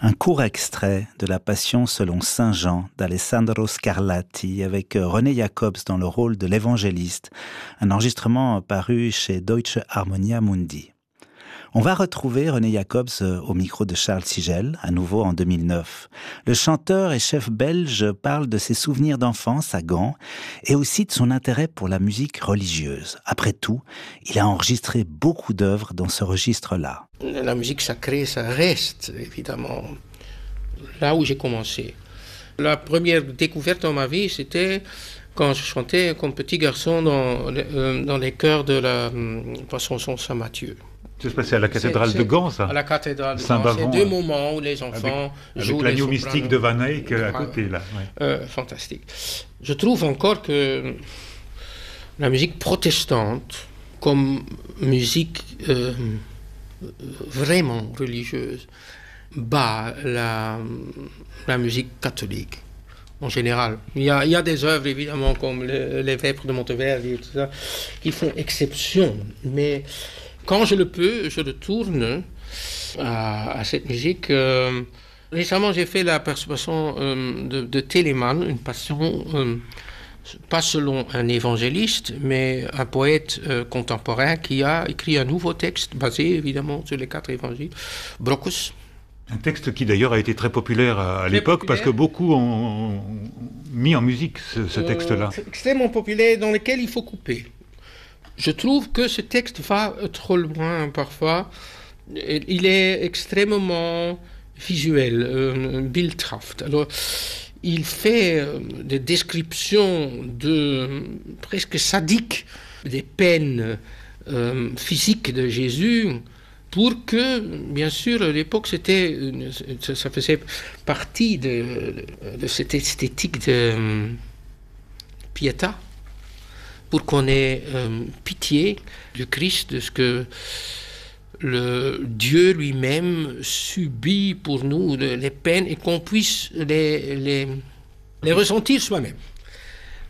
Un court extrait de la Passion selon saint Jean d'Alessandro Scarlatti avec René Jacobs dans le rôle de l'évangéliste, un enregistrement paru chez Deutsche Harmonia Mundi. On va retrouver René Jacobs au micro de Charles Sigel, à nouveau en 2009. Le chanteur et chef belge parle de ses souvenirs d'enfance à Gand et aussi de son intérêt pour la musique religieuse. Après tout, il a enregistré beaucoup d'œuvres dans ce registre-là. La musique sacrée, ça reste évidemment là où j'ai commencé. La première découverte dans ma vie, c'était quand je chantais comme petit garçon dans les chœurs de la Passion Saint-Matthieu. Ça se passait à la cathédrale de Gand, ça. À la cathédrale de Gand. C'est deux moments où les enfants jouent avec l'agneau mystique de Van Eyck à côté, là. Ouais. Fantastique. Je trouve encore que la musique protestante, comme musique vraiment religieuse, bat la musique catholique. En général. Il y a des œuvres, évidemment, comme les Vêpres de Monteverdi et tout ça, qui font exception. Mais quand je le peux, je retourne à cette musique. Récemment, j'ai fait la participation de Telemann, une passion, pas selon un évangéliste, mais un poète contemporain qui a écrit un nouveau texte, basé évidemment sur les 4 évangiles, Brockus. Un texte qui d'ailleurs a été très populaire à l'époque parce que beaucoup ont mis en musique ce texte-là. C'est extrêmement populaire, dans lequel il faut couper. Je trouve que ce texte va trop loin parfois. Il est extrêmement visuel, bildhaft. Alors, il fait des descriptions presque sadiques des peines physiques de Jésus, pour que, bien sûr, à l'époque, ça faisait partie de cette esthétique de piéta, pour qu'on ait pitié du Christ, de ce que le Dieu lui-même subit pour nous, les peines, et qu'on puisse les ressentir soi-même.